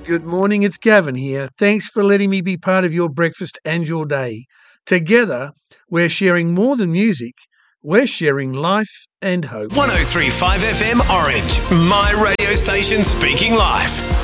Good morning, it's Gavin here. Thanks for letting me be part of your breakfast and your day. Together, we're sharing more than music. We're sharing life and hope. 103.5 FM Orange, my radio station speaking life.